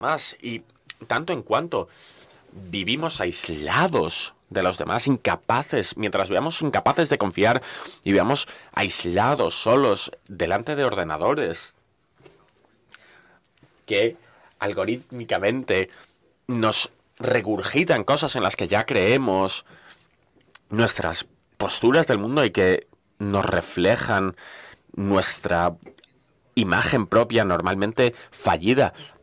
más. Y tanto en cuanto vivimos aislados de los demás, incapaces, mientras veamos incapaces de confiar y veamos aislados, solos, delante de ordenadores, que algorítmicamente nos regurgitan cosas en las que ya creemos, nuestras posturas del mundo y que nos reflejan nuestra imagen propia normalmente fallida.